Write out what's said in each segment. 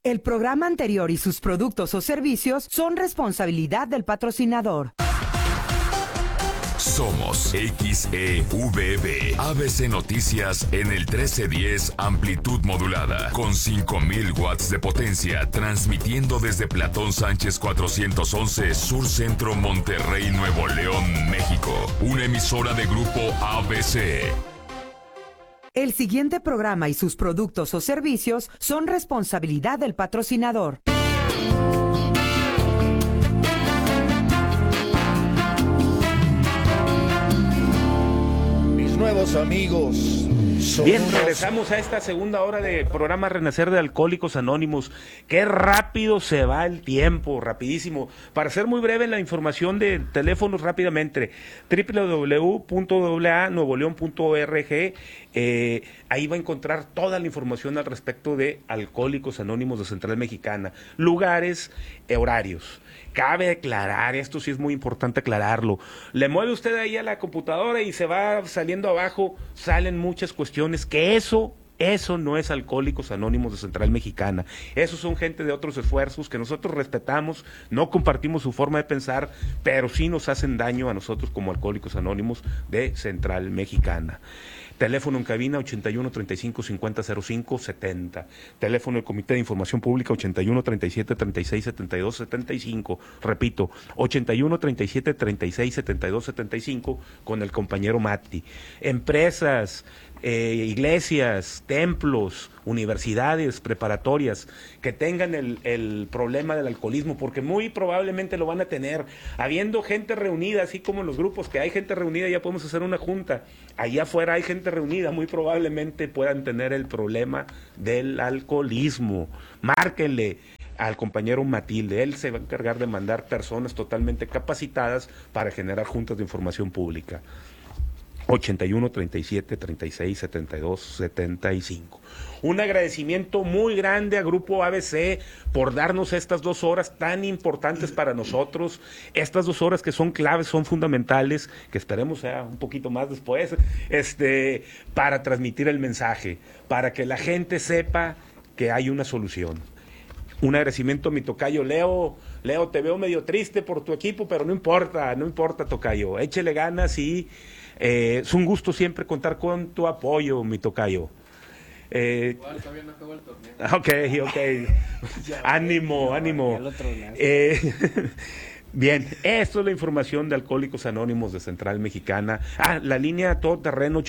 El programa anterior y sus productos o servicios son responsabilidad del patrocinador. Somos XEVB, ABC Noticias en el 1310 amplitud modulada, con 5000 watts de potencia, transmitiendo desde Platón Sánchez 411, Sur Centro, Monterrey, Nuevo León, México. Una emisora de Grupo ABC. El siguiente programa y sus productos o servicios son responsabilidad del patrocinador. Nuevos amigos. Bien, regresamos a esta segunda hora de programa Renacer de Alcohólicos Anónimos. Qué rápido se va el tiempo, rapidísimo. Para ser muy breve, la información de teléfonos rápidamente, www.waanuevoleon.org, ahí va a encontrar toda la información al respecto de Alcohólicos Anónimos de Central Mexicana, lugares, horarios. Cabe aclarar, esto sí es muy importante aclararlo, le mueve usted ahí a la computadora y se va saliendo abajo, salen muchas cuestiones que eso no es Alcohólicos Anónimos de Central Mexicana. Esos son gente de otros esfuerzos que nosotros respetamos, no compartimos su forma de pensar, pero sí nos hacen daño a nosotros como Alcohólicos Anónimos de Central Mexicana. Teléfono en cabina 81 35 50 05 70. Teléfono del Comité de Información Pública 81 37 36 72 75. Repito, 81 37 36 72 75 con el compañero Mati. Empresas, iglesias, templos, universidades preparatorias que tengan el problema del alcoholismo, porque muy probablemente lo van a tener, habiendo gente reunida, así como en los grupos que hay gente reunida, ya podemos hacer una junta, allá afuera hay gente reunida, muy probablemente puedan tener el problema del alcoholismo. Márquenle al compañero Matilde, él se va a encargar de mandar personas totalmente capacitadas para generar juntas de información pública. 81 37 36 72 75. Un agradecimiento muy grande a Grupo ABC por darnos estas 2 horas tan importantes para nosotros, estas 2 horas que son claves, son fundamentales, que esperemos sea un poquito más después, para transmitir el mensaje, para que la gente sepa que hay una solución. Un agradecimiento a mi tocayo Leo. Leo, te veo medio triste por tu equipo, pero no importa, tocayo, échele ganas y es un gusto siempre contar con tu apoyo, mi tocayo. Igual, todavía no acabó el torneo. Ok. ánimo. Bien, esto es la información de Alcohólicos Anónimos de Central Mexicana. La línea todo terreno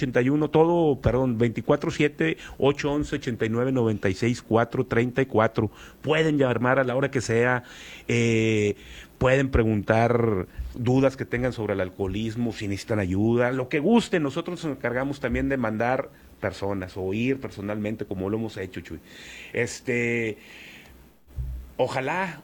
24-7-811-89-96-434. Pueden llamar a la hora que sea, pueden preguntar dudas que tengan sobre el alcoholismo, si necesitan ayuda, lo que gusten. Nosotros nos encargamos también de mandar personas o ir personalmente como lo hemos hecho, Chuy. Ojalá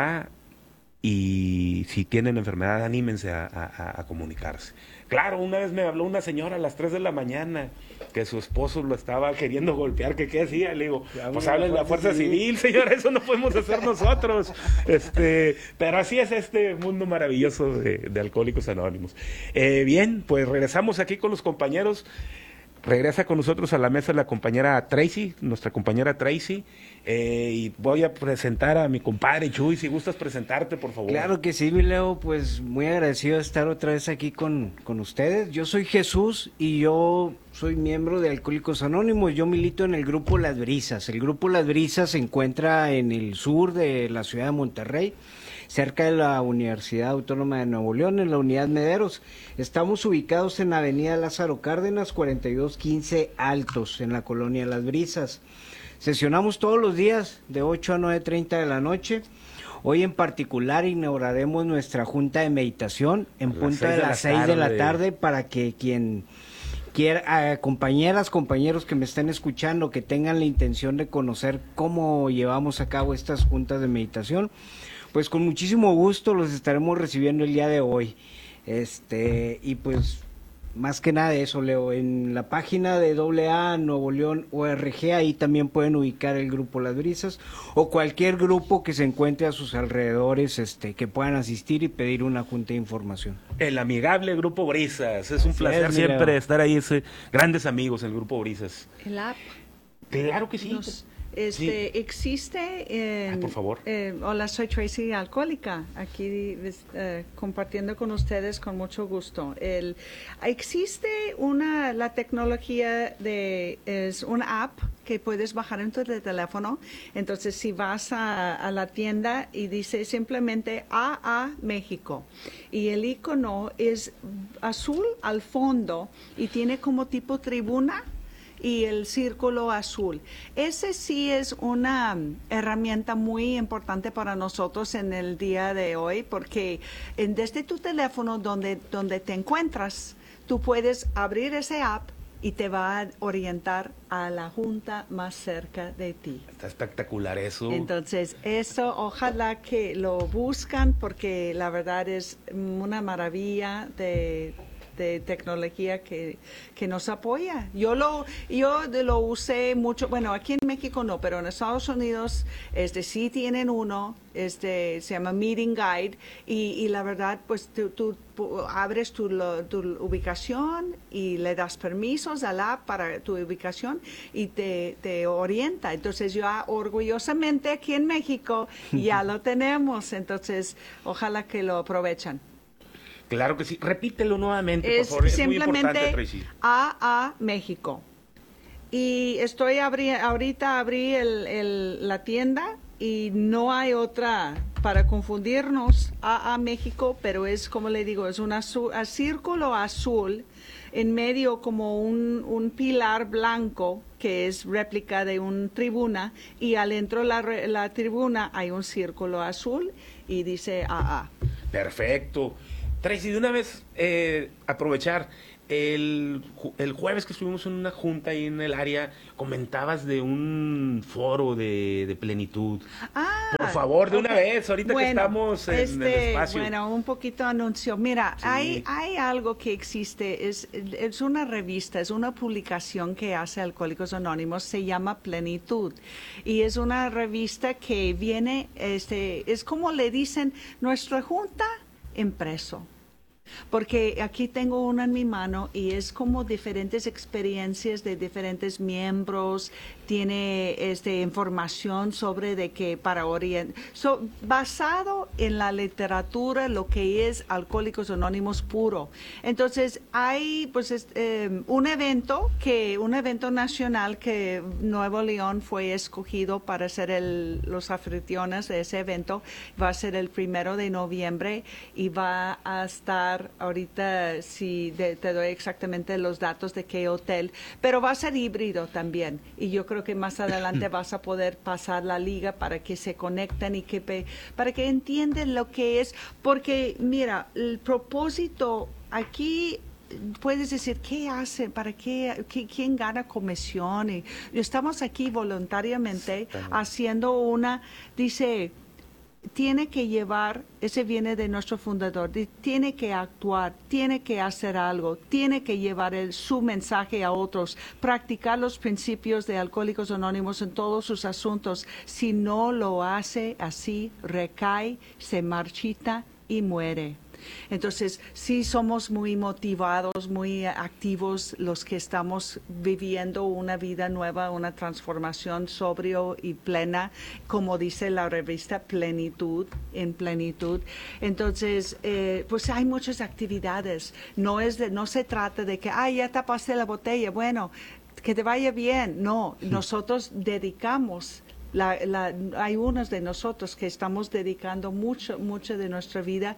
y si tienen enfermedad, anímense a comunicarse. Claro, una vez me habló una señora a las 3 de la mañana que su esposo lo estaba queriendo golpear, que qué hacía, le digo, pues hablen de la Fuerza Civil, señora, eso no podemos hacer nosotros. Pero así es este mundo maravilloso de Alcohólicos Anónimos. Bien, pues regresamos aquí con los compañeros. Regresa con nosotros a la mesa la compañera Tracy, nuestra compañera Tracy, y voy a presentar a mi compadre Chuy, si gustas presentarte, por favor. Claro que sí, mi Leo, pues muy agradecido de estar otra vez aquí con ustedes. Yo soy Jesús y yo soy miembro de Alcohólicos Anónimos, yo milito en el Grupo Las Brisas. El Grupo Las Brisas se encuentra en el sur de la ciudad de Monterrey, cerca de la Universidad Autónoma de Nuevo León, en la Unidad Mederos. Estamos ubicados en Avenida Lázaro Cárdenas, 4215 Altos, en la colonia Las Brisas. Sesionamos todos los días de 8 a 9:30 de la noche. Hoy en particular inauguraremos nuestra junta de meditación en punto de las 6 de la tarde para que quien quiera, compañeros que me estén escuchando, que tengan la intención de conocer cómo llevamos a cabo estas juntas de meditación, pues con muchísimo gusto los estaremos recibiendo el día de hoy. Y pues más que nada eso, Leo, en la página de AA Nuevo León ORG, ahí también pueden ubicar el Grupo Las Brisas o cualquier grupo que se encuentre a sus alrededores, que puedan asistir y pedir una junta de información. El amigable Grupo Brisas, es un placer siempre estar ahí, grandes amigos el Grupo Brisas. El app. Claro que sí. Existe por favor. Hola, soy Tracy Alcohólica, aquí compartiendo con ustedes con mucho gusto. Existe la tecnología es una app que puedes bajar en tu teléfono. Entonces, si vas a la tienda y dice simplemente AA México y el icono es azul al fondo y tiene como tipo tribuna y el círculo azul. Ese sí es una herramienta muy importante para nosotros en el día de hoy, porque desde tu teléfono donde te encuentras, tú puedes abrir ese app y te va a orientar a la junta más cerca de ti. Está espectacular eso. Entonces, eso ojalá que lo buscan, porque la verdad es una maravilla de tecnología que nos apoya. Yo lo usé mucho, bueno, aquí en México no, pero en Estados Unidos sí tienen uno, se llama Meeting Guide, y la verdad, pues tú abres tu ubicación y le das permisos al app para tu ubicación y te orienta. Entonces, yo orgullosamente aquí en México ya lo tenemos, entonces ojalá que lo aprovechan. Claro que sí. Repítelo nuevamente, por favor. Es muy importante, Tracy. AA México. Y ahorita abrí la tienda y no hay otra para confundirnos. AA México, pero es, como le digo, es un círculo azul en medio como un pilar blanco que es réplica de una tribuna, y adentro la tribuna hay un círculo azul y dice AA. Perfecto. Tracy, de una vez aprovechar, el jueves que estuvimos en una junta ahí en el área, comentabas de un foro de plenitud. Por favor, de una vez, ahorita que estamos en el espacio. Bueno, un poquito anuncio. Mira, Sí. hay algo que existe, es una revista, es una publicación que hace Alcohólicos Anónimos, se llama Plenitud. Y es una revista que viene, es como le dicen, nuestra junta impreso. Porque aquí tengo una en mi mano y es como diferentes experiencias de diferentes miembros, tiene información sobre de que para basado en la literatura, lo que es Alcohólicos Anónimos puro. Entonces hay pues un evento nacional que Nuevo León fue escogido para ser los anfitriones de ese evento. Va a ser el 1 de noviembre y va a estar ahorita, si te doy exactamente los datos de qué hotel, pero va a ser híbrido también, y yo creo que más adelante vas a poder pasar la liga para que se conecten y para que entiendan lo que es, porque mira, el propósito aquí, puedes decir, ¿qué hacen? ¿Para qué? ¿Quién gana comisión? Y estamos aquí voluntariamente haciendo dice, tiene que llevar, ese viene de nuestro fundador, tiene que actuar, tiene que hacer algo, tiene que llevar su mensaje a otros, practicar los principios de Alcohólicos Anónimos en todos sus asuntos. Si no lo hace así, recae, se marchita y muere. Entonces, sí somos muy motivados, muy activos los que estamos viviendo una vida nueva, una transformación sobrio y plena, como dice la revista Plenitud, en plenitud. Entonces, pues hay muchas actividades. No se trata de que, ya tapaste la botella, bueno, que te vaya bien. No, nosotros dedicamos. Hay unos de nosotros que estamos dedicando mucho de nuestra vida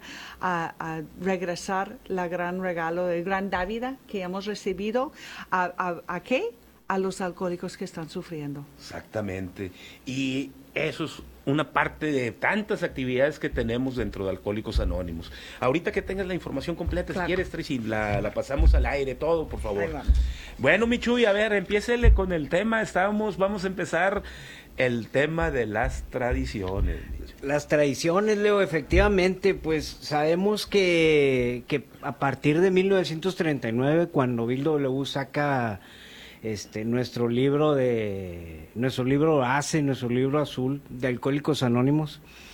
a regresar la gran regalo, el gran dávida que hemos recibido. ¿A qué? A los alcohólicos que están sufriendo. Exactamente. Y eso es una parte de tantas actividades que tenemos dentro de Alcohólicos Anónimos. Ahorita que tengas la información completa, claro, si quieres, Tracy, la pasamos al aire, todo, por favor. Ahí vamos. Bueno, Michuy, a ver, empiécele con el tema. Vamos a empezar el tema de las tradiciones. Las tradiciones, Leo, efectivamente, pues sabemos que a partir de 1939, cuando Bill W. saca nuestro libro azul de Alcohólicos Anónimos,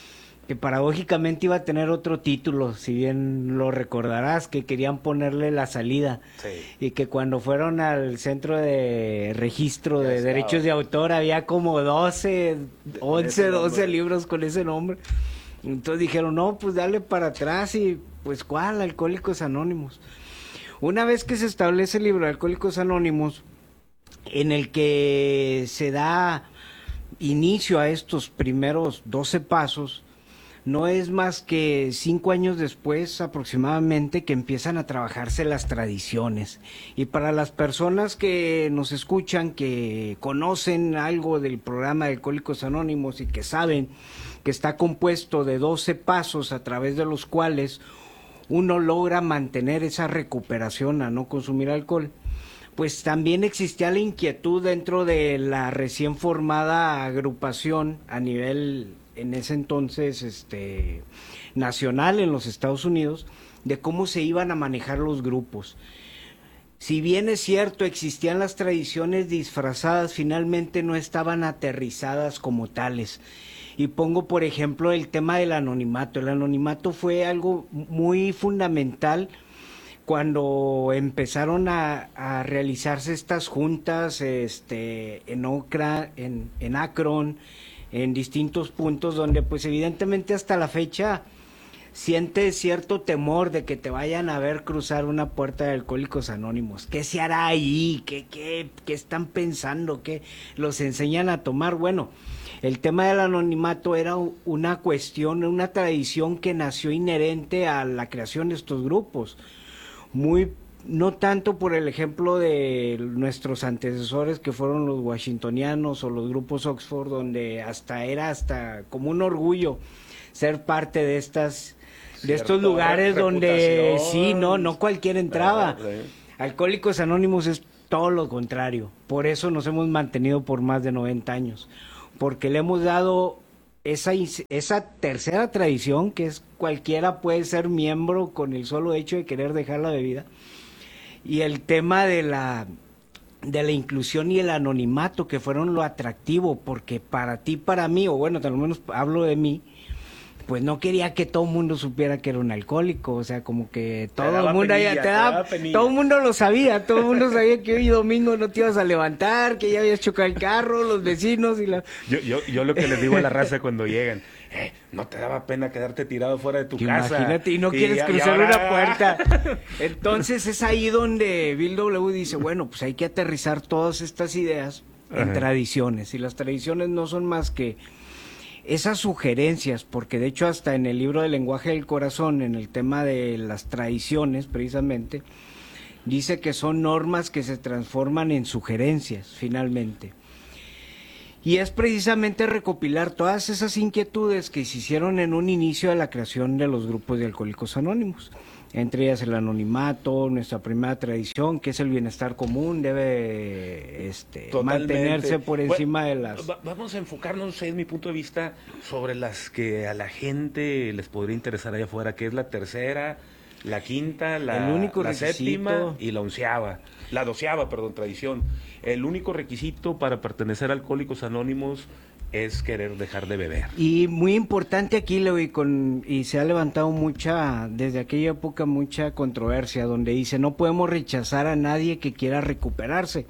que paradójicamente iba a tener otro título, si bien lo recordarás, que querían ponerle La Salida, Sí. y que cuando fueron al centro de registro Ya de estaba. derechos de autor había como 12, 11, 12 libros con ese nombre. Entonces dijeron, no, pues dale para atrás, y pues ¿cuál? Alcohólicos Anónimos. Una vez que se establece el libro de Alcohólicos Anónimos, en el que se da inicio a estos primeros 12 pasos, no es más que 5 años después aproximadamente que empiezan a trabajarse las tradiciones. Y para las personas que nos escuchan, que conocen algo del programa de Alcohólicos Anónimos y que saben que está compuesto de 12 pasos a través de los cuales uno logra mantener esa recuperación a no consumir alcohol, pues también existía la inquietud dentro de la recién formada agrupación a nivel, en ese entonces, nacional en los Estados Unidos, de cómo se iban a manejar los grupos. Si bien es cierto, existían las tradiciones disfrazadas, finalmente no estaban aterrizadas como tales. Y pongo, por ejemplo, el tema del anonimato. El anonimato fue algo muy fundamental cuando empezaron a realizarse estas juntas en Akron, en distintos puntos donde pues evidentemente hasta la fecha sientes cierto temor de que te vayan a ver cruzar una puerta de Alcohólicos Anónimos. ¿Qué se hará ahí? ¿Qué están pensando? ¿Qué los enseñan a tomar? Bueno, el tema del anonimato era una cuestión, una tradición que nació inherente a la creación de estos grupos. No tanto por el ejemplo de nuestros antecesores que fueron los washingtonianos o los grupos Oxford, donde era como un orgullo ser parte de estos lugares donde sí, no cualquiera entraba. Alcohólicos Anónimos es todo lo contrario, por eso nos hemos mantenido por más de 90 años, porque le hemos dado esa tercera tradición, que es cualquiera puede ser miembro con el solo hecho de querer dejar la bebida, y el tema de la inclusión y el anonimato, que fueron lo atractivo, porque para ti, para mí, o bueno, al menos hablo de mí, pues no quería que todo el mundo supiera que era un alcohólico, o sea, como que todo el mundo todo el mundo lo sabía, todo el mundo sabía que hoy domingo no te ibas a levantar, que ya habías chocado el carro, los vecinos y la... Yo lo que les digo a la raza cuando llegan, no te daba pena quedarte tirado fuera de tu casa. Imagínate, y no quieres cruzar una puerta. Entonces es ahí donde Bill W. dice, bueno, pues hay que aterrizar todas estas ideas en tradiciones, y las tradiciones no son más que esas sugerencias, porque de hecho hasta en el libro del lenguaje del corazón, en el tema de las tradiciones precisamente, dice que son normas que se transforman en sugerencias finalmente. Y es precisamente recopilar todas esas inquietudes que se hicieron en un inicio de la creación de los grupos de Alcohólicos Anónimos. Entre ellas el anonimato, nuestra primera tradición, que es el bienestar común, debe mantenerse por encima de las... Vamos a enfocarnos, es mi punto de vista, sobre las que a la gente les podría interesar allá afuera, que es la tercera, la quinta, la séptima y la doceava tradición. El único requisito para pertenecer a Alcohólicos Anónimos es querer dejar de beber. Y muy importante aquí, Leo, y se ha levantado desde aquella época mucha controversia, donde dice, no podemos rechazar a nadie que quiera recuperarse.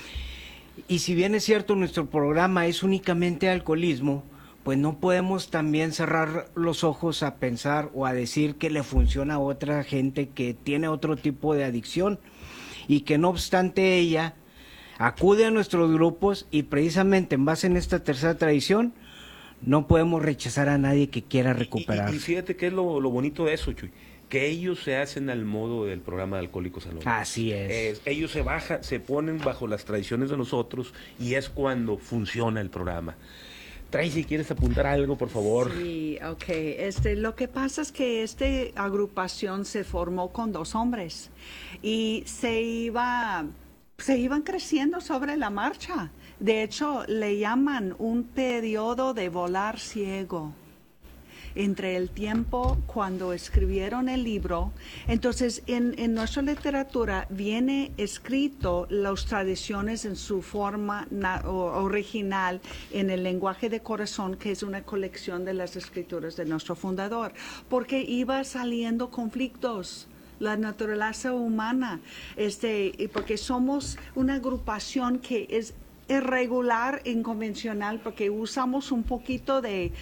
Y si bien es cierto, nuestro programa es únicamente alcoholismo, pues no podemos también cerrar los ojos a pensar o a decir que le funciona a otra gente que tiene otro tipo de adicción, y que no obstante ella acude a nuestros grupos, y precisamente en base en esta tercera tradición no podemos rechazar a nadie que quiera recuperarse. Y fíjate que es lo bonito de eso, Chuy, que ellos se hacen al modo del programa de Alcohólicos Anónimos. Así es. Ellos se ponen bajo las tradiciones de nosotros, y es cuando funciona el programa. Tracy, ¿quieres apuntar algo, por favor? Sí, ok. Lo que pasa es que esta agrupación se formó con 2 hombres y se iban creciendo sobre la marcha. De hecho, le llaman un periodo de volar ciego. entre el tiempo cuando escribieron el libro. Entonces, en nuestra literatura viene escrito las tradiciones en su forma original en el lenguaje de corazón, que es una colección de las escrituras de nuestro fundador, porque iba saliendo conflictos. La naturaleza humana, porque somos una agrupación que es irregular, inconvencional, porque usamos un poquito de,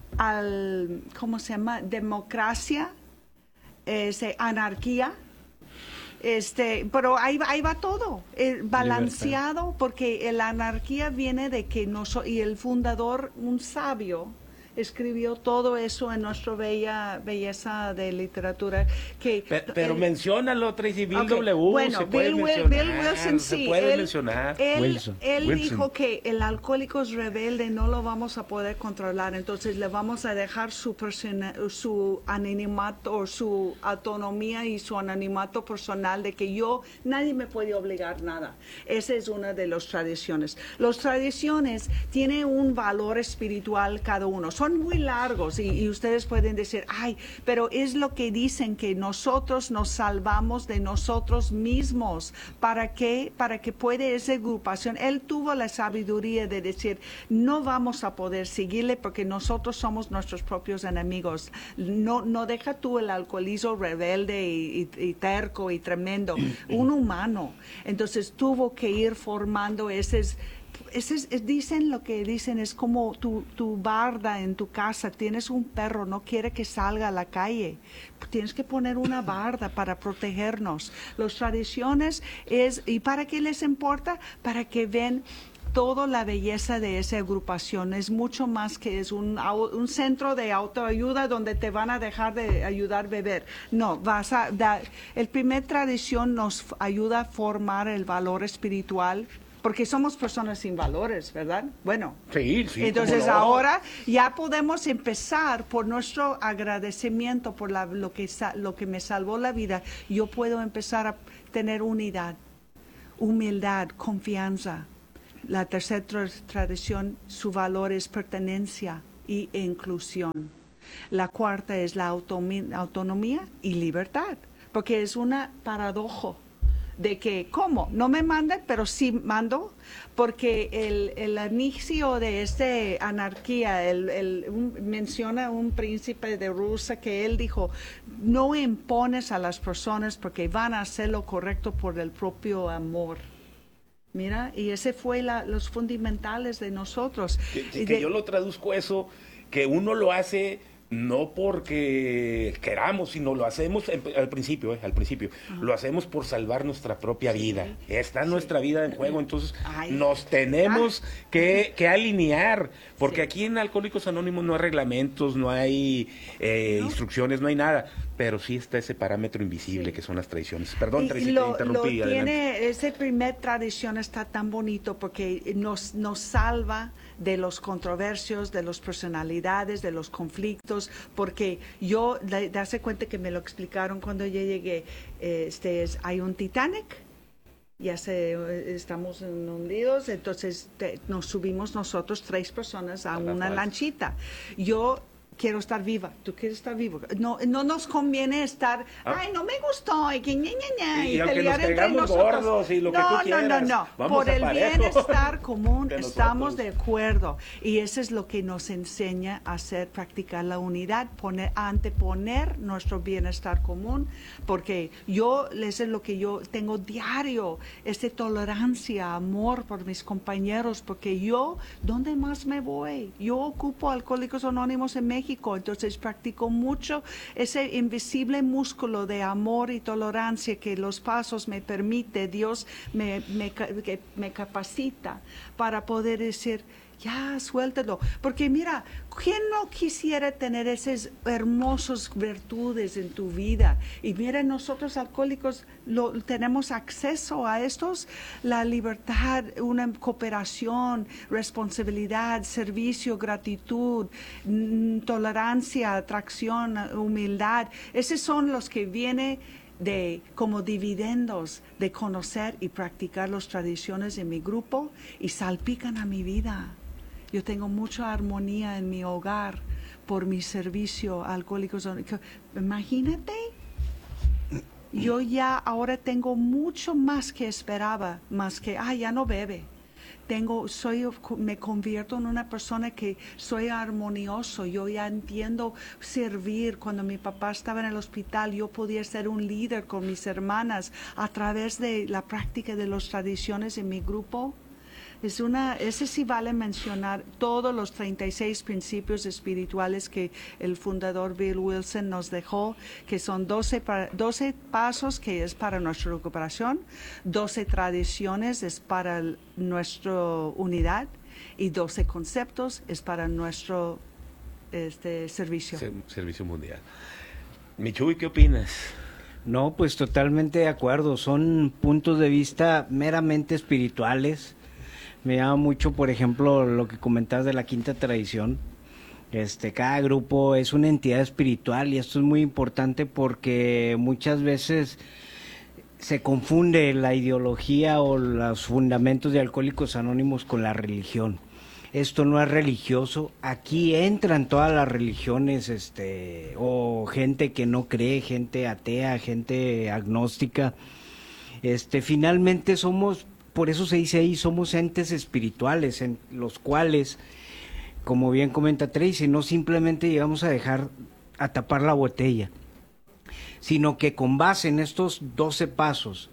¿cómo se llama? Democracia, anarquía, pero ahí va todo, balanceado, libertad. Porque la anarquía viene de que y el fundador, un sabio, escribió todo eso en nuestra belleza de literatura. Pero menciónalo, Tracy, Bill Okay. W. Bueno, se Bill Wilson, se sí. puede mencionar. Él dijo que el alcohólico es rebelde, no lo vamos a poder controlar, entonces le vamos a dejar su anonimato, o su autonomía y su anonimato personal, de que nadie me puede obligar nada. Esa es una de las tradiciones. Las tradiciones tienen un valor espiritual cada uno. Son muy largos y ustedes pueden decir, ay, pero es lo que dicen, que nosotros nos salvamos de nosotros mismos. ¿Para qué? Para que puede esa agrupación. Él tuvo la sabiduría de decir, no vamos a poder seguirle porque nosotros somos nuestros propios enemigos. No deja tú el alcoholismo rebelde y terco y tremendo. Un humano. Entonces tuvo que ir formando dicen lo que dicen, es como tu barda en tu casa. Tienes un perro, no quiere que salga a la calle. Tienes que poner una barda para protegernos. Las tradiciones ¿y para qué les importa? Para que ven toda la belleza de esa agrupación. Es mucho más que es un centro de autoayuda donde te van a dejar de ayudar a beber. No, el primer tradición nos ayuda a formar el valor espiritual, porque somos personas sin valores, ¿verdad? Bueno. Sí. Entonces ahora ya podemos empezar por nuestro agradecimiento por lo que me salvó la vida. Yo puedo empezar a tener unidad, humildad, confianza. La tercera tradición, su valor es pertenencia e inclusión. La cuarta es la autonomía y libertad, porque es una paradoja de que, ¿cómo? No me mandan, pero sí mando, porque el inicio de esta anarquía, menciona un príncipe de Rusia que él dijo, no impones a las personas porque van a hacer lo correcto por el propio amor. Mira, y ese fue los fundamentales de nosotros. Yo lo traduzco eso, que uno lo hace no porque queramos, sino lo hacemos al principio, lo hacemos por salvar nuestra propia vida. Está nuestra vida en juego, entonces nos tenemos que alinear, porque aquí en Alcohólicos Anónimos no hay reglamentos, no hay instrucciones, no hay nada, pero sí está ese parámetro invisible que son las tradiciones. Perdón, Tracy, te interrumpí. Esa primera tradición está tan bonito porque nos salva de los controversios, de las personalidades, de los conflictos, porque darse cuenta que me lo explicaron cuando yo llegué, hay un Titanic, estamos hundidos, entonces nos subimos nosotros 3 personas a una lanchita. Yo quiero estar viva, tú quieres estar vivo. No nos conviene estar, no me gustó, y pelear entre nosotros. Gordos y lo que tú quieras. No. Por el bienestar común estamos de acuerdo. Y eso es lo que nos enseña a practicar la unidad, anteponer nuestro bienestar común, porque eso es lo que yo tengo diario, tolerancia, amor por mis compañeros, porque ¿dónde más me voy? Yo ocupo Alcohólicos Anónimos en México, entonces practico mucho ese invisible músculo de amor y tolerancia que los pasos me permite, Dios me capacita para poder decir, ya, suéltalo. Porque mira, ¿quién no quisiera tener esas hermosas virtudes en tu vida? Y mira, nosotros alcohólicos tenemos acceso a estos, la libertad, una cooperación, responsabilidad, servicio, gratitud, tolerancia, atracción, humildad. Esos son los que vienen como dividendos de conocer y practicar las tradiciones de mi grupo y salpican a mi vida. Yo tengo mucha armonía en mi hogar por mi servicio a Alcohólicos Anónimos. Imagínate, yo ya ahora tengo mucho más que esperaba, más que, ya no bebe. Me convierto en una persona que soy armonioso, yo ya entiendo servir. Cuando mi papá estaba en el hospital, yo podía ser un líder con mis hermanas a través de la práctica de las tradiciones en mi grupo. Ese sí vale mencionar todos los 36 principios espirituales que el fundador Bill Wilson nos dejó, que son 12 pasos que es para nuestra recuperación, 12 tradiciones es para nuestra unidad y 12 conceptos es para nuestro servicio. Servicio mundial. Michuy, ¿qué opinas? No, pues totalmente de acuerdo. Son puntos de vista meramente espirituales. Me llama mucho, por ejemplo, lo que comentabas de la quinta tradición. Cada grupo es una entidad espiritual y esto es muy importante porque muchas veces se confunde la ideología o los fundamentos de Alcohólicos Anónimos con la religión. Esto no es religioso. Aquí entran todas las religiones, o gente que no cree, gente atea, gente agnóstica. Finalmente somos, por eso se dice ahí, somos entes espirituales en los cuales, como bien comenta Tracy, no simplemente llegamos a tapar la botella, sino que con base en estos 12 pasos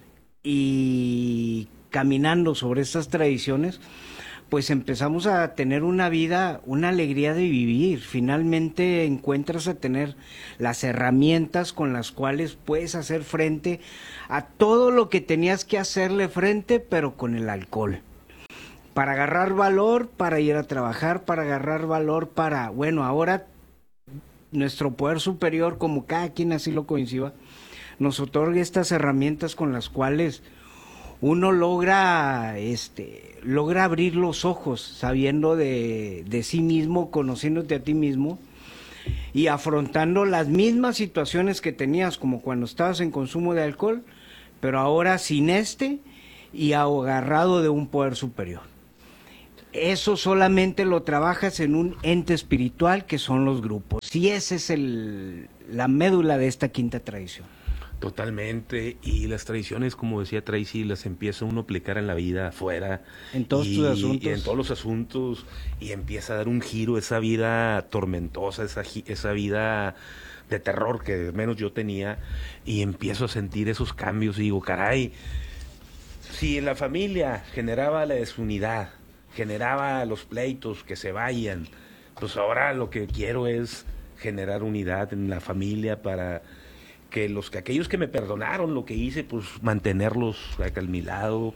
y caminando sobre estas tradiciones, pues empezamos a tener una vida, una alegría de vivir. Finalmente encuentras a tener las herramientas con las cuales puedes hacer frente a todo lo que tenías que hacerle frente, pero con el alcohol. Para agarrar valor, para ir a trabajar, para agarrar valor, ahora nuestro poder superior, como cada quien así lo coincida, nos otorga estas herramientas con las cuales uno logra abrir los ojos, sabiendo de sí mismo, conociéndote a ti mismo y afrontando las mismas situaciones que tenías como cuando estabas en consumo de alcohol, pero ahora sin y agarrado de un poder superior. Eso solamente lo trabajas en un ente espiritual que son los grupos. Y esa es la médula de esta quinta tradición. Totalmente, y las tradiciones, como decía Tracy, las empieza uno a aplicar en la vida afuera. En todos tus asuntos. Y en todos los asuntos, y empieza a dar un giro a esa vida tormentosa, esa vida de terror que menos yo tenía, y empiezo a sentir esos cambios y digo, caray, si en la familia generaba la desunidad, generaba los pleitos que se vayan, pues ahora lo que quiero es generar unidad en la familia para que aquellos que me perdonaron lo que hice, pues mantenerlos acá a mi lado,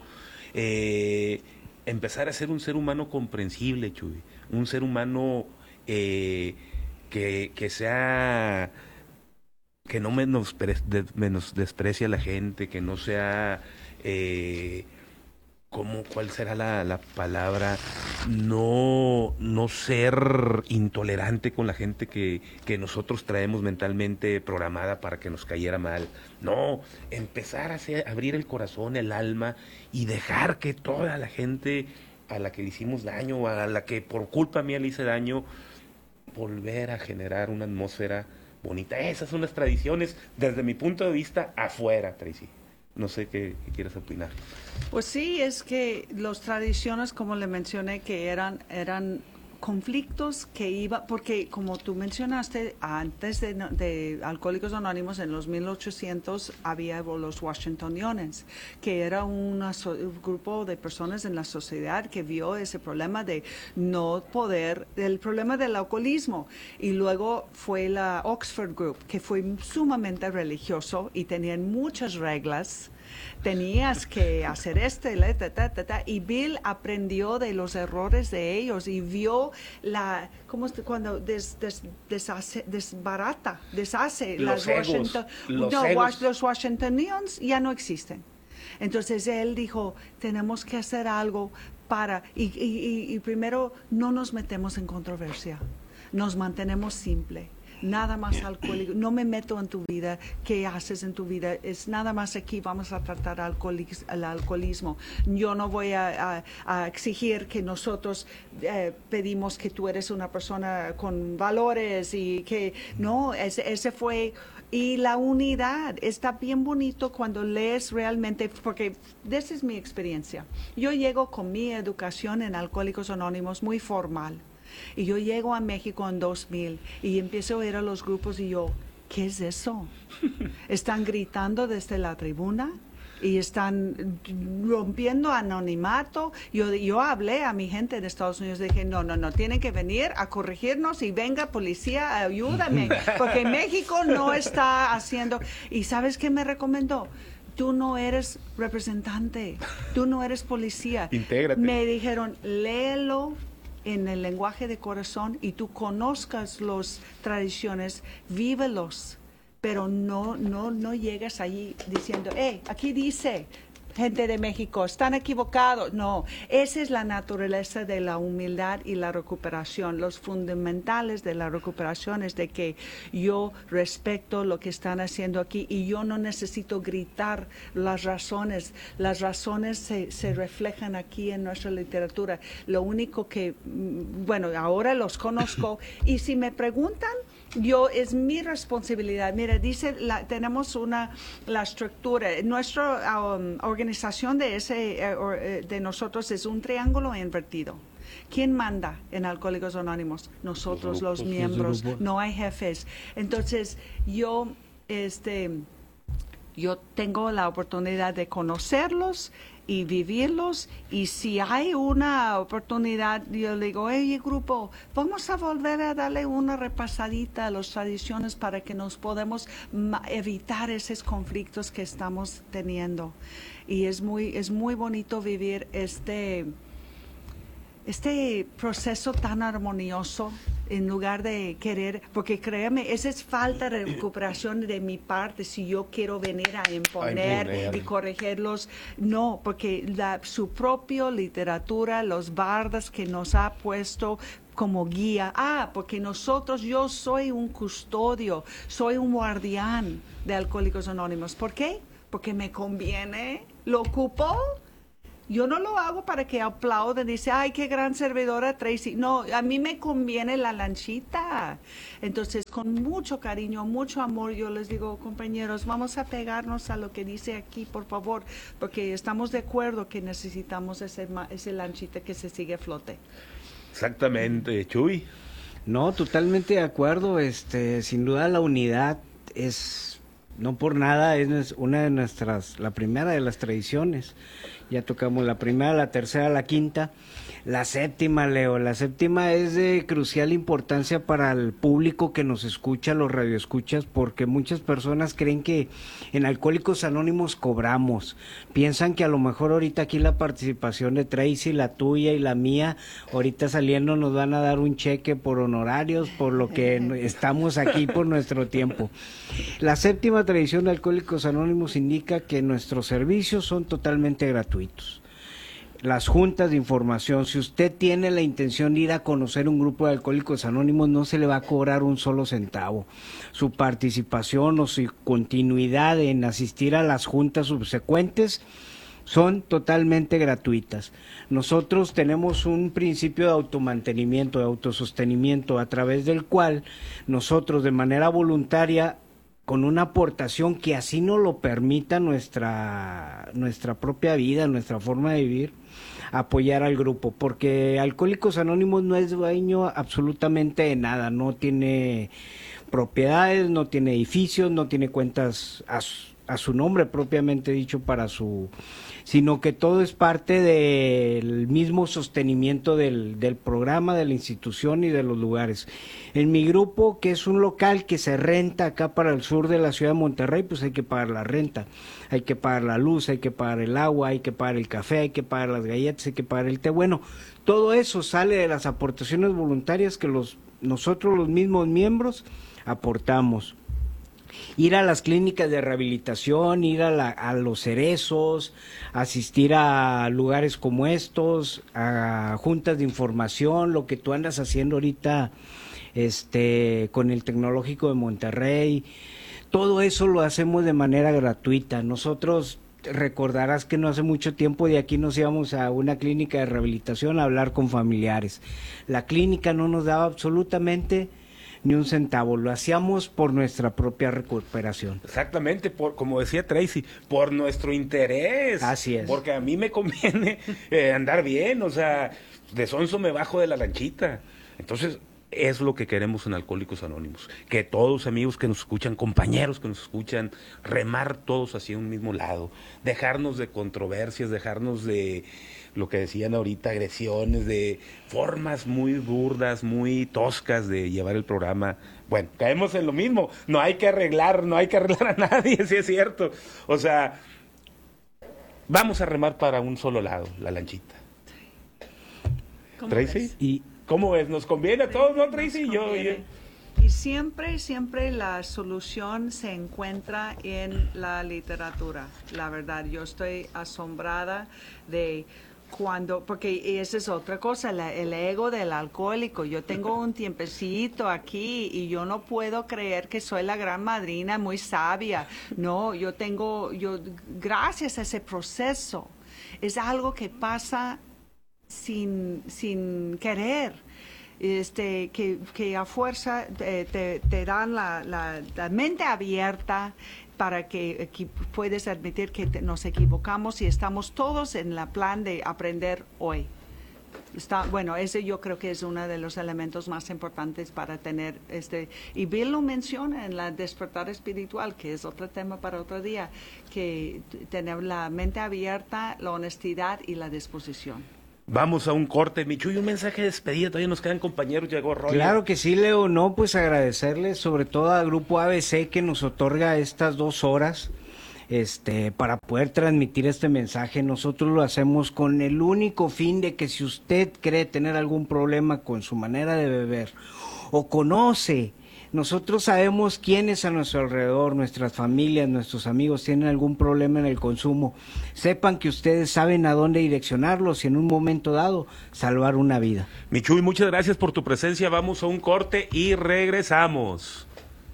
empezar a ser un ser humano comprensible, Chuy, un ser humano que sea, que no menosprecie a la gente, que no sea, ¿cuál será la palabra? No ser intolerante con la gente que nosotros traemos mentalmente programada para que nos cayera mal. No, empezar a abrir el corazón, el alma, y dejar que toda la gente a la que le hicimos daño, a la que por culpa mía le hice daño, volver a generar una atmósfera bonita. Esas son las tradiciones desde mi punto de vista afuera, Tracy. No sé qué quieres opinar. Pues sí, es que las tradiciones, como le mencioné, que eran conflictos que porque como tú mencionaste, antes de Alcohólicos Anónimos, en los 1800, había los Washingtonians, que era un grupo de personas en la sociedad que vio ese problema de no poder, el problema del alcoholismo. Y luego fue la Oxford Group, que fue sumamente religioso y tenían muchas reglas. Tenías que hacer y Bill aprendió de los errores de ellos y vio cuando deshace los Washingtonians ya no existen. Entonces él dijo, tenemos que hacer algo y primero no nos metemos en controversia, nos mantenemos simple. nada más alcohólico, no me meto en tu vida, qué haces en tu vida, es nada más aquí vamos a tratar el alcoholismo. Yo no voy a exigir que nosotros pedimos que tú eres una persona con valores y que no, ese fue. Y la unidad está bien bonito cuando lees realmente, porque esa es mi experiencia. Yo llego con mi educación en Alcohólicos Anónimos muy formal. Y yo llego a México en 2000 y empiezo a ir a los grupos y yo, ¿qué es eso? Están gritando desde la tribuna y están rompiendo anonimato. Yo hablé a mi gente en Estados Unidos, dije, no, tienen que venir a corregirnos y venga policía, ayúdame, porque México no está haciendo. ¿Y sabes qué me recomendó? Tú no eres representante, tú no eres policía. Intégrate. Me dijeron, léelo en el lenguaje de corazón y tú conozcas las tradiciones, vívelos. Pero no llegas ahí diciendo, aquí dice, gente de México, están equivocados. No, esa es la naturaleza de la humildad y la recuperación. Los fundamentales de la recuperación es de que yo respeto lo que están haciendo aquí y yo no necesito gritar las razones. Las razones se reflejan aquí en nuestra literatura. Lo único que, bueno, ahora los conozco y si me preguntan, es mi responsabilidad. Mira, tenemos la estructura. Nuestra organización de nosotros es un triángulo invertido. ¿Quién manda en Alcohólicos Anónimos? Nosotros, los miembros. No hay jefes. Entonces, yo tengo la oportunidad de conocerlos y vivirlos, y si hay una oportunidad, yo le digo, oye grupo, vamos a volver a darle una repasadita a las tradiciones para que nos podamos evitar esos conflictos que estamos teniendo. Y es muy bonito vivir este proceso tan armonioso en lugar de querer, porque créeme, esa es falta de recuperación de mi parte si yo quiero venir a imponer y corregirlos. No, porque su propia literatura, los bardas que nos ha puesto como guía. Porque yo soy un custodio, soy un guardián de Alcohólicos Anónimos. ¿Por qué? Porque me conviene, lo ocupo. Yo no lo hago para que aplauden y dicen, ay, qué gran servidora Tracy. No, a mí me conviene la lanchita. Entonces, con mucho cariño, mucho amor, yo les digo, compañeros, vamos a pegarnos a lo que dice aquí, por favor, porque estamos de acuerdo que necesitamos ese lanchita que se sigue a flote. Exactamente, Chuy. No, totalmente de acuerdo. Sin duda la unidad no por nada, es una de la primera de las tradiciones. Ya tocamos la primera, la tercera, la quinta, la séptima, Leo. La séptima es de crucial importancia para el público que nos escucha, los radioescuchas, porque muchas personas creen que en Alcohólicos Anónimos cobramos. Piensan que a lo mejor ahorita aquí la participación de Tracy, la tuya y la mía, ahorita saliendo nos van a dar un cheque por honorarios, por lo que estamos aquí por nuestro tiempo. La séptima tradición de Alcohólicos Anónimos indica que nuestros servicios son totalmente gratuitos. Las juntas de información, si usted tiene la intención de ir a conocer un grupo de Alcohólicos Anónimos, no se le va a cobrar un solo centavo. Su participación o su continuidad en asistir a las juntas subsecuentes son totalmente gratuitas. Nosotros tenemos un principio de automantenimiento, de autosostenimiento, a través del cual nosotros de manera voluntaria, con una aportación que así nos lo permita nuestra propia vida, nuestra forma de vivir, apoyar al grupo, porque Alcohólicos Anónimos no es dueño absolutamente de nada, no tiene propiedades, no tiene edificios, no tiene cuentas a su nombre propiamente dicho sino que todo es parte del mismo sostenimiento del programa, de la institución y de los lugares. En mi grupo, que es un local que se renta acá para el sur de la ciudad de Monterrey, pues hay que pagar la renta, hay que pagar la luz, hay que pagar el agua, hay que pagar el café, hay que pagar las galletas, hay que pagar el té. Bueno, todo eso sale de las aportaciones voluntarias que nosotros los mismos miembros aportamos. Ir a las clínicas de rehabilitación, ir a los cerezos, asistir a lugares como estos, a juntas de información, lo que tú andas haciendo ahorita con el Tecnológico de Monterrey. Todo eso lo hacemos de manera gratuita. Nosotros, recordarás que no hace mucho tiempo de aquí nos íbamos a una clínica de rehabilitación a hablar con familiares. La clínica no nos daba absolutamente ni un centavo, lo hacíamos por nuestra propia recuperación. Exactamente, como decía Tracy, por nuestro interés. Así es. Porque a mí me conviene andar bien, o sea, de sonso me bajo de la lanchita. Entonces, es lo que queremos en Alcohólicos Anónimos, que todos amigos que nos escuchan, compañeros que nos escuchan, remar todos hacia un mismo lado, dejarnos de controversias, dejarnos de lo que decían ahorita, agresiones, de formas muy burdas, muy toscas de llevar el programa. Bueno, caemos en lo mismo, no hay que arreglar a nadie, si es cierto. O sea, vamos a remar para un solo lado, la lanchita. ¿Tracy? Y ¿cómo ves? ¿Nos conviene a todos, no, Tracy? Y siempre la solución se encuentra en la literatura. La verdad, yo estoy asombrada de porque esa es otra cosa, el ego del alcohólico. Yo tengo un tiempecito aquí y yo no puedo creer que soy la gran madrina muy sabia. No, gracias a ese proceso, es algo que pasa sin querer. Que a fuerza te dan la mente abierta para que puedes admitir que nos equivocamos y estamos todos en la plan de aprender hoy. Ese yo creo que es uno de los elementos más importantes para tener y Bill lo menciona en la despertar espiritual, que es otro tema para otro día, que tener la mente abierta, la honestidad y la disposición. Vamos a un corte, Michu, y un mensaje de despedida. Todavía nos quedan compañeros, llegó Roy. Claro que sí, Leo. No, pues agradecerles sobre todo al Grupo ABC que nos otorga estas 2 horas para poder transmitir este mensaje. Nosotros lo hacemos con el único fin de que si usted cree tener algún problema con su manera de beber o conoce, nosotros sabemos quiénes a nuestro alrededor, nuestras familias, nuestros amigos tienen algún problema en el consumo. Sepan que ustedes saben a dónde direccionarlos y en un momento dado salvar una vida. Michuy, muchas gracias por tu presencia. Vamos a un corte y regresamos.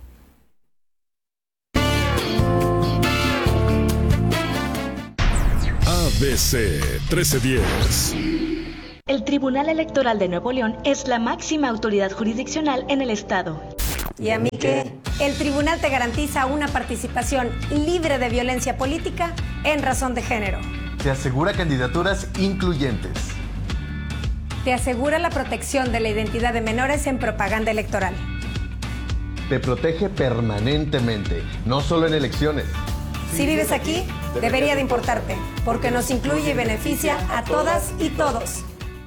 ABC 1310. El Tribunal Electoral de Nuevo León es la máxima autoridad jurisdiccional en el estado. ¿Y a mí qué? El tribunal te garantiza una participación libre de violencia política en razón de género. Te asegura candidaturas incluyentes. Te asegura la protección de la identidad de menores en propaganda electoral. Te protege permanentemente, no solo en elecciones. Si vives aquí, debería de importarte, porque nos incluye y beneficia a todas y todos.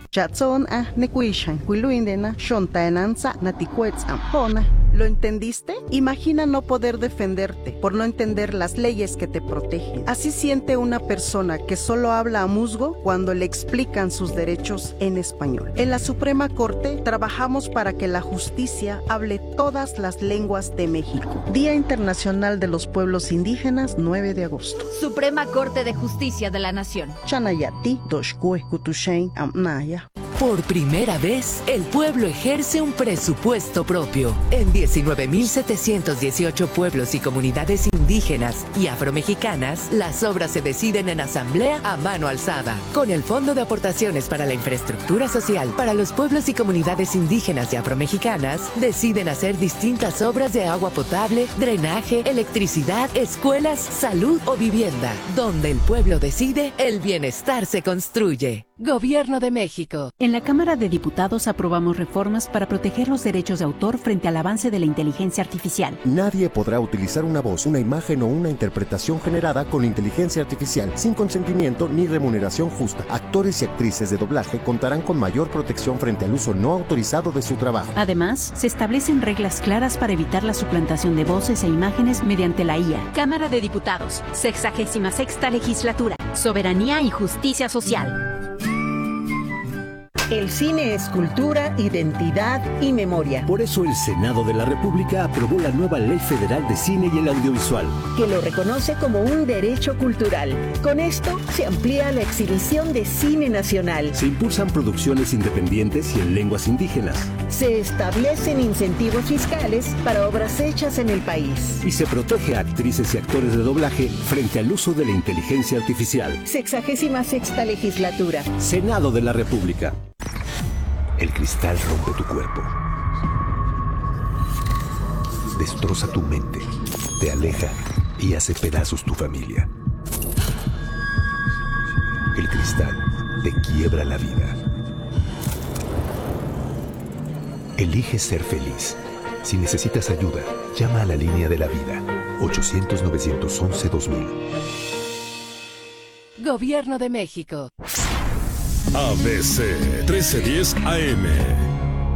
¿Lo entendiste? Imagina no poder defenderte por no entender las leyes que te protegen. Así siente una persona que solo habla a musgo cuando le explican sus derechos en español. En la Suprema Corte trabajamos para que la justicia hable todas las lenguas de México. Día Internacional de los Pueblos Indígenas, 9 de agosto. Suprema Corte de Justicia de la Nación. Chanayati, Doshkue, Kutushain, Amnaya. Por primera vez, el pueblo ejerce un presupuesto propio. En 19.718 pueblos y comunidades indígenas y afromexicanas, las obras se deciden en asamblea a mano alzada. Con el Fondo de Aportaciones para la Infraestructura Social para los pueblos y comunidades indígenas y afromexicanas, deciden hacer distintas obras de agua potable, drenaje, electricidad, escuelas, salud o vivienda. Donde el pueblo decide, el bienestar se construye. Gobierno de México. En la Cámara de Diputados aprobamos reformas para proteger los derechos de autor frente al avance de la inteligencia artificial. Nadie podrá utilizar una voz, una imagen o una interpretación generada con inteligencia artificial sin consentimiento ni remuneración justa. Actores y actrices de doblaje contarán con mayor protección frente al uso no autorizado de su trabajo. Además, se establecen reglas claras para evitar la suplantación de voces e imágenes mediante la IA. Cámara de Diputados, 66ª Legislatura. Soberanía y Justicia Social. El cine es cultura, identidad y memoria. Por eso el Senado de la República aprobó la nueva Ley Federal de Cine y el Audiovisual, que lo reconoce como un derecho cultural. Con esto se amplía la exhibición de cine nacional. Se impulsan producciones independientes y en lenguas indígenas. Se establecen incentivos fiscales para obras hechas en el país. Y se protege a actrices y actores de doblaje frente al uso de la inteligencia artificial. 66ª legislatura. Senado de la República. El cristal rompe tu cuerpo. Destroza tu mente. Te aleja y hace pedazos tu familia. El cristal te quiebra la vida. Elige ser feliz. Si necesitas ayuda, llama a la línea de la vida. 800-911-2000. Gobierno de México. ABC 1310 AM.